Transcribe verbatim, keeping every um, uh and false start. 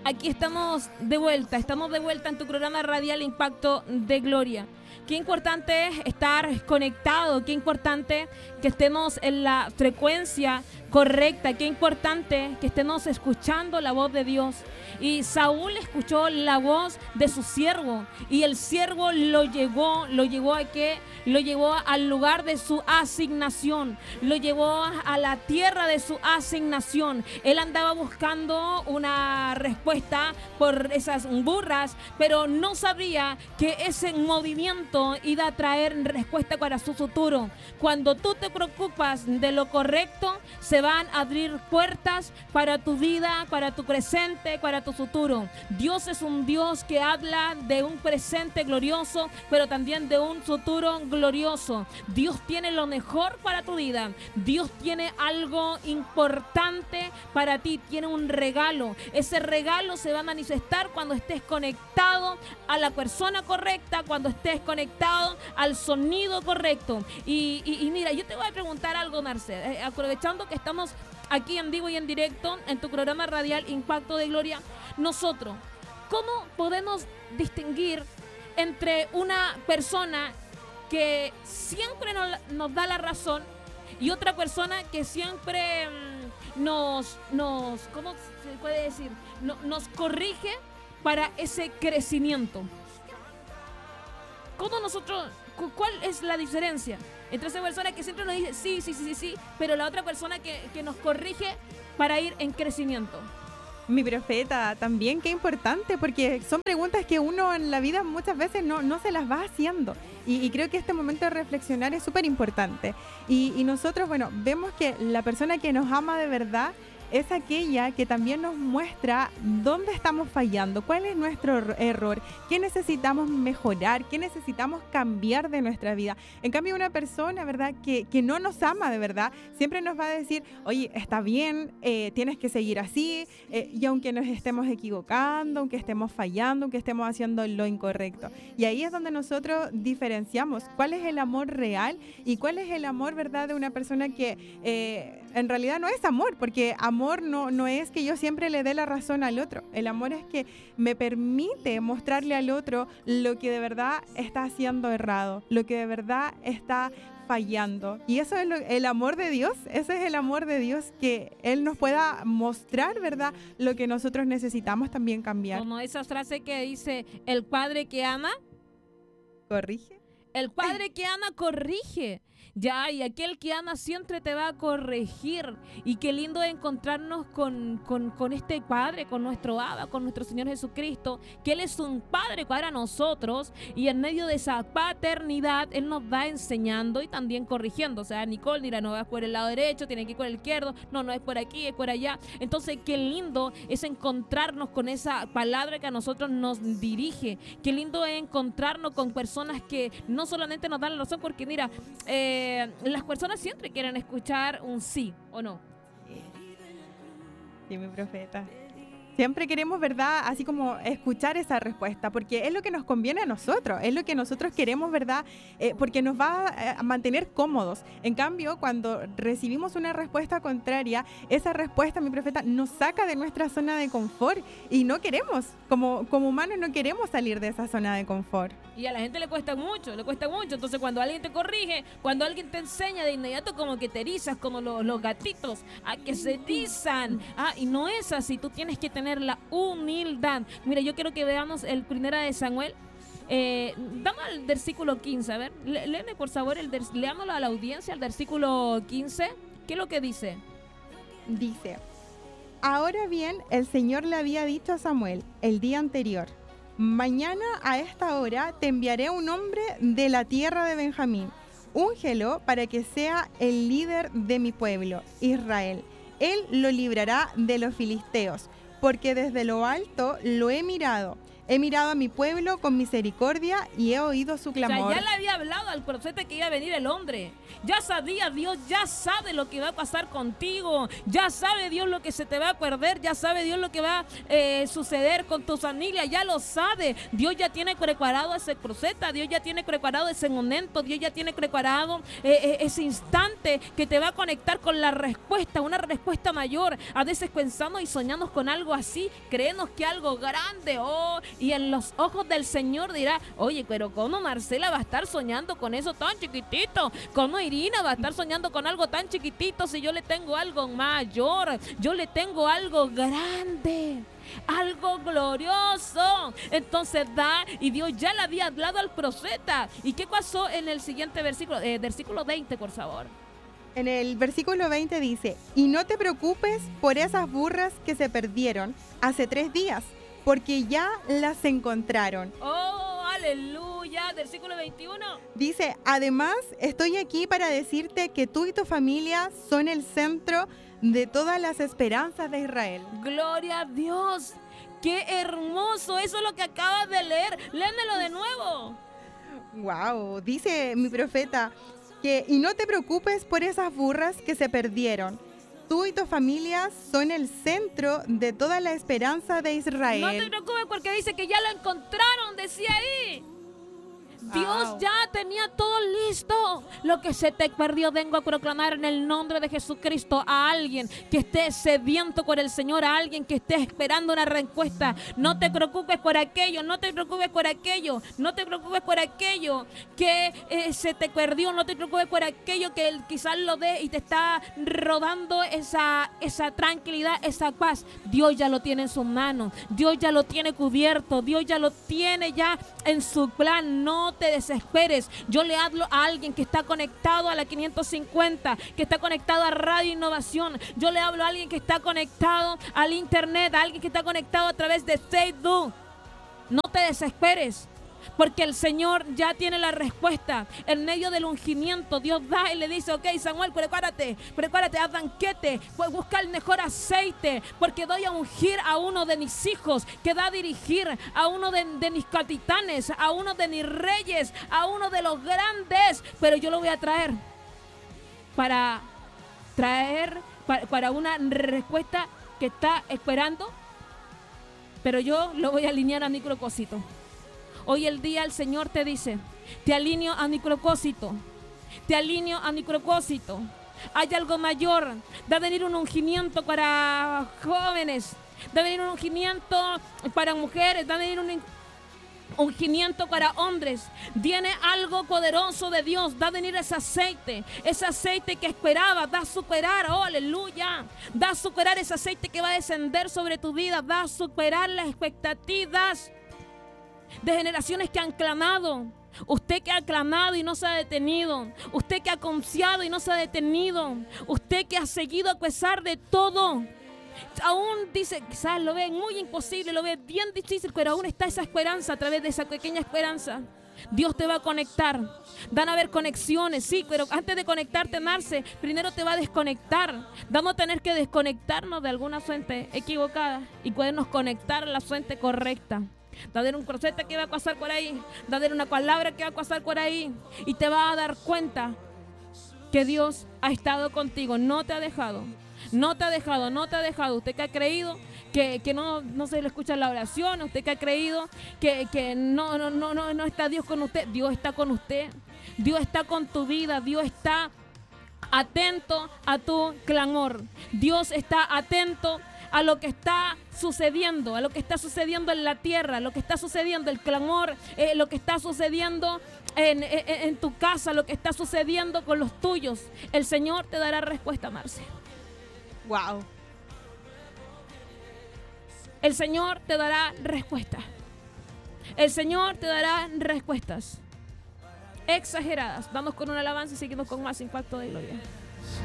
Aquí estamos de vuelta, estamos de vuelta en tu programa radial Impacto de Gloria. Qué importante es estar conectado, qué importante que estemos en la frecuencia correcta, qué importante que estemos escuchando la voz de Dios. Y Saúl escuchó la voz de su siervo y el siervo lo llevó, lo llevó a qué? Lo llevó al lugar de su asignación, lo llevó a la tierra de su asignación. Él andaba buscando una respuesta por esas burras, pero no sabía que ese movimiento iba a traer respuesta para su futuro. Cuando tú te preocupas de lo correcto, se van a abrir puertas para tu vida, para tu presente, para tu futuro. Dios es un Dios que habla de un presente glorioso, pero también de un futuro glorioso. Dios tiene lo mejor para tu vida. Dios tiene algo importante para ti, tiene un regalo. Ese regalo se va a manifestar cuando estés conectado a la persona correcta, cuando estés conectado al sonido correcto. Y, y, y mira, yo te voy a preguntar algo, Marcel, eh, aprovechando que estamos aquí en vivo y en directo en tu programa radial Impacto de Gloria. Nosotros, ¿cómo podemos distinguir entre una persona que siempre nos, nos da la razón y otra persona que siempre mmm, nos, nos, ¿cómo se puede decir? No, nos corrige para ese crecimiento. ¿Cómo nosotros, cuál es la diferencia entre esa persona que siempre nos dice sí, sí, sí, sí, sí, pero la otra persona que, que nos corrige para ir en crecimiento? Mi profeta, también qué importante, porque son preguntas que uno en la vida muchas veces no, no se las va haciendo. Y, y creo que este momento de reflexionar es súper importante. Y, y nosotros, bueno, vemos que la persona que nos ama de verdad es aquella que también nos muestra dónde estamos fallando, cuál es nuestro error, qué necesitamos mejorar, qué necesitamos cambiar de nuestra vida. En cambio, una persona, ¿verdad?, que, que no nos ama de verdad, siempre nos va a decir, oye, está bien, eh, tienes que seguir así, eh, y aunque nos estemos equivocando, aunque estemos fallando, aunque estemos haciendo lo incorrecto. Y ahí es donde nosotros diferenciamos cuál es el amor real y cuál es el amor, ¿verdad?, de una persona que eh, en realidad no es amor, porque amor Amor no, no es que yo siempre le dé la razón al otro. El amor es que me permite mostrarle al otro lo que de verdad está haciendo errado, lo que de verdad está fallando. Y eso es lo, el amor de Dios. Ese es el amor de Dios, que Él nos pueda mostrar, ¿verdad?, lo que nosotros necesitamos también cambiar. Como esa frase que dice, el padre que ama, corrige. El padre que ama corrige. Ya, y aquel que ama siempre te va a corregir. Y qué lindo encontrarnos con, con, con este Padre, con nuestro Abba, con nuestro Señor Jesucristo, que Él es un Padre para nosotros, y en medio de esa paternidad Él nos va enseñando y también corrigiendo. O sea, Nicole, mira, no vas por el lado derecho, tienes que ir por el izquierdo, no, no es por aquí, es por allá. Entonces, qué lindo es encontrarnos con esa palabra que a nosotros nos dirige. Qué lindo es encontrarnos con personas que no solamente nos dan la razón, porque mira, eh, las personas siempre quieren escuchar un sí o no. Sí, mi profeta. Siempre queremos, ¿verdad?, así como escuchar esa respuesta, porque es lo que nos conviene a nosotros, es lo que nosotros queremos, ¿verdad?, eh, porque nos va a mantener cómodos. En cambio, cuando recibimos una respuesta contraria, esa respuesta, mi profeta, nos saca de nuestra zona de confort, y no queremos, como, como humanos no queremos salir de esa zona de confort. Y a la gente le cuesta mucho, le cuesta mucho. Entonces, cuando alguien te corrige, cuando alguien te enseña, de inmediato como que te erizas, como los, los gatitos, a que se erizan. Ah, y no es así, tú tienes que tener la humildad. Mira, yo quiero que veamos el Primera de Samuel. Eh, vamos al versículo quince, a ver, léeme por favor, el vers- leámoslo a la audiencia, el versículo quince. ¿Qué es lo que dice? Dice, ahora bien, el Señor le había dicho a Samuel el día anterior, mañana a esta hora te enviaré un hombre de la tierra de Benjamín. Úngelo para que sea el líder de mi pueblo, Israel. Él lo librará de los filisteos, porque desde lo alto lo he mirado. He mirado a mi pueblo con misericordia y he oído su O sea, clamor. ya le había hablado al profeta que iba a venir el hombre. Ya sabía Dios, ya sabe lo que va a pasar contigo. Ya sabe Dios lo que se te va a perder. Ya sabe Dios lo que va a eh, suceder con tu familia. Ya lo sabe. Dios ya tiene preparado ese profeta. Dios ya tiene preparado ese momento. Dios ya tiene preparado eh, eh, ese instante que te va a conectar con la respuesta. Una respuesta mayor. A veces pensamos y soñamos con algo así. Creemos que algo grande. Oh, y en los ojos del Señor dirá, oye, pero ¿cómo Marcela va a estar soñando con eso tan chiquitito? ¿Cómo Irina va a estar soñando con algo tan chiquitito si yo le tengo algo mayor? Yo le tengo algo grande, algo glorioso. Entonces da, y Dios ya le había hablado al profeta. ¿Y qué pasó en el siguiente versículo? Eh, versículo veinte, por favor. En el versículo veinte dice, y no te preocupes por esas burras que se perdieron hace tres días, porque ya las encontraron. Oh, aleluya. Versículo veintiuno. Dice, además estoy aquí para decirte que tú y tu familia son el centro de todas las esperanzas de Israel. Gloria a Dios. Qué hermoso. Eso es lo que acabas de leer. Léemelo de nuevo. Wow, dice mi profeta que, y no te preocupes por esas burras que se perdieron. Tú y tu familia son el centro de toda la esperanza de Israel. No te preocupes porque dice que ya lo encontraron, decía ahí. Dios Wow. ya tenía todo listo. Lo que se te perdió, vengo a proclamar en el nombre de Jesucristo a alguien que esté sediento por el Señor, a alguien que esté esperando una respuesta. No te preocupes por aquello, no te preocupes por aquello, no te preocupes por aquello que eh, se te perdió, no te preocupes por aquello que él quizás lo dé y te está rodando esa, esa tranquilidad, esa paz. Dios ya lo tiene en sus manos, Dios ya lo tiene cubierto, Dios ya lo tiene ya en su plan. No te desesperes. Yo le hablo a alguien que está conectado a la quinientos cincuenta, que está conectado a Radio Innovación. Yo le hablo a alguien que está conectado al internet, a alguien que está conectado a través de Facebook. No te desesperes, porque el Señor ya tiene la respuesta. En medio del ungimiento, Dios da y le dice, ok, Samuel, prepárate, prepárate, haz banquete, pues busca el mejor aceite, porque doy a ungir a uno de mis hijos, que da a dirigir a uno de, de mis capitanes, a uno de mis reyes, a uno de los grandes, pero yo lo voy a traer para traer, para, para una respuesta que está esperando, pero yo lo voy a alinear a mi propósito. Hoy el día el Señor te dice, te alineo a mi propósito, te alineo a mi propósito. Hay algo mayor, va a venir un ungimiento para jóvenes, va a venir un ungimiento para mujeres, va a venir un ungimiento para hombres. Viene algo poderoso de Dios, va a venir ese aceite, ese aceite que esperaba, va a superar, oh aleluya, va a superar ese aceite que va a descender sobre tu vida, va a superar las expectativas de generaciones que han clamado. Usted que ha clamado y no se ha detenido, usted que ha confiado y no se ha detenido, usted que ha seguido a pesar de todo, aún dice, quizás lo ve muy imposible, lo ve bien difícil, pero aún está esa esperanza. A través de esa pequeña esperanza Dios te va a conectar. Van a haber conexiones, sí, pero antes de conectarte, Marce, primero te va a desconectar. Vamos a tener que desconectarnos de alguna fuente equivocada y podernos conectar a la fuente correcta. Va a haber un cruceta que va a pasar por ahí, va a haber una palabra que va a pasar por ahí, y te vas a dar cuenta que Dios ha estado contigo, no te ha dejado, no te ha dejado, no te ha dejado. Usted que ha creído que, que no, no se le escucha la oración, usted que ha creído que, que no, no, no, no, no está Dios con usted, Dios está con usted, Dios está con tu vida, Dios está atento a tu clamor, Dios está atento a lo que está sucediendo, a lo que está sucediendo en la tierra, lo que está sucediendo, el clamor, eh, lo que está sucediendo en, en, en tu casa, lo que está sucediendo con los tuyos. El Señor te dará respuesta, Marce. Wow. El Señor te dará respuesta. El Señor te dará respuestas exageradas. Vamos con una alabanza y seguimos con más impacto de gloria.